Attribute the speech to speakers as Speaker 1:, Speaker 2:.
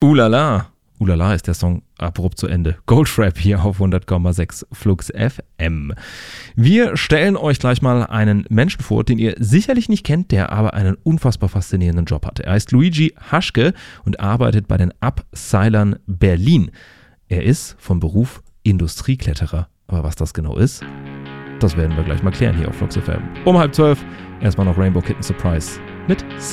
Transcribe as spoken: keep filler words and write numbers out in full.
Speaker 1: Ulala. Ulala ist der Song abrupt zu Ende. Goldfrapp hier auf hundert Komma sechs Flux F M. Wir stellen euch gleich mal einen Menschen vor, den ihr sicherlich nicht kennt, der aber einen unfassbar faszinierenden Job hat. Er heißt Luigi Haschke und arbeitet bei den Upsilern Berlin. Er ist vom Beruf Industriekletterer. Aber was das genau ist, das werden wir gleich mal klären hier auf Flux F M. Um halb zwölf, erstmal noch Rainbow Kitten Surprise mit